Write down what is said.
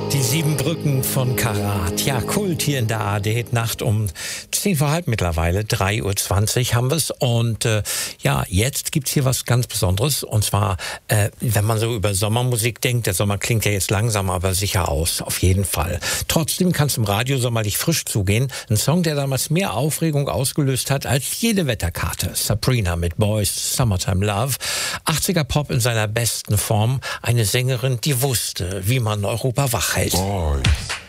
Die 7 Brücken von Karat. Ja, Kult hier in der ARD. Nacht um 10 vor halb mittlerweile. 3:20 Uhr haben wir es. Und ja, jetzt gibt's hier was ganz Besonderes. Und zwar, wenn man so über Sommermusik denkt, der Sommer klingt ja jetzt langsam, aber sicher aus. Auf jeden Fall. Trotzdem kann es im Radio sommerlich frisch zugehen. Ein Song, der damals mehr Aufregung ausgelöst hat als jede Wetterkarte. Sabrina mit Boys, Summertime Love. 80er Pop in seiner besten Form. Eine Sängerin, die wusste, wie man Europa wach hält. Boys.